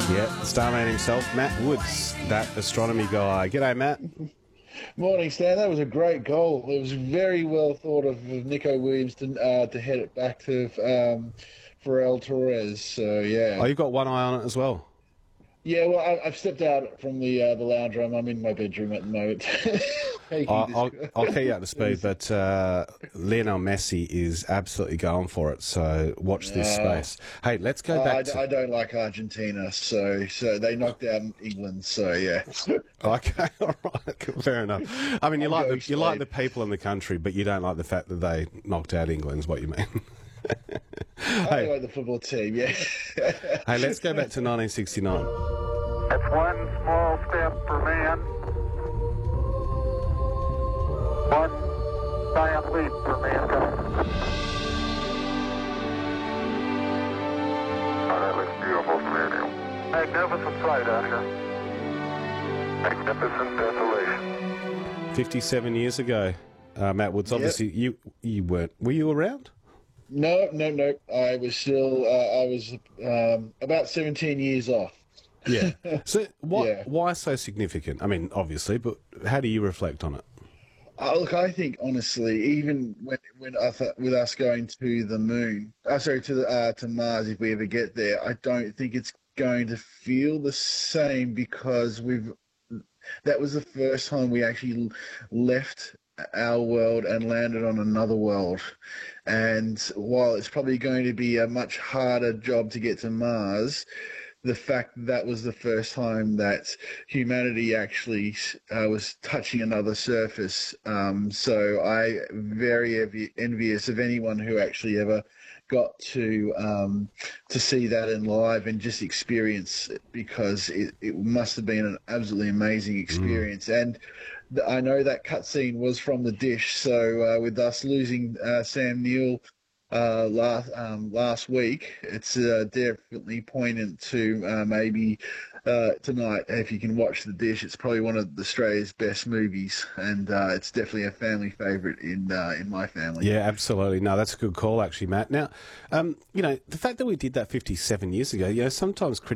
Yeah, the starman himself, Matt Woods, that astronomy guy. G'day, Matt. Morning, Stan. That was a great goal. It was very well thought of Nico Williams to head it back to Farrell Torres. So Oh, yeah, you've got one eye on it as well. yeah. Well, I've stepped out from the lounge room. I'm in my bedroom at the moment. Taking this. I'll keep you up to speed, but Lionel Messi is absolutely going for it, so watch this space. Hey, let's go back I to... don't like Argentina, so they knocked out England. So yeah. Okay, all right, fair enough. I mean, you I'm like going the people in the country, but you don't like the fact that they knocked out England, is what you mean. I like the football team. Yeah. Hey, let's go back to 1969. It's one small step for man, one giant leap for mankind. Oh, that looks beautiful from here. Magnificent sight, Asher. Magnificent desolation. 57 years ago, Matt Woods. Obviously, you weren't. Were you around? No. I was still. I was about 17 years off. Yeah. So Yeah. why so significant? I mean, obviously, but how do you reflect on it? Look, I think honestly, even when I thought with us going to the moon, to Mars, if we ever get there, I don't think it's going to feel the same because that was the first time we actually left our world and landed on another world. And while it's probably going to be a much harder job to get to Mars, the fact that was the first time that humanity actually was touching another surface. So I very envious of anyone who actually ever got to see that in live and just experience it, because it must have been an absolutely amazing experience. And I know that cutscene was from The Dish, so with us losing Sam Neill last week, it's definitely poignant to maybe tonight. If you can watch The Dish, it's probably one of Australia's best movies, and it's definitely a family favourite in my family. Yeah, absolutely. No, that's a good call, actually, Matt. Now, the fact that we did that 57 years ago, sometimes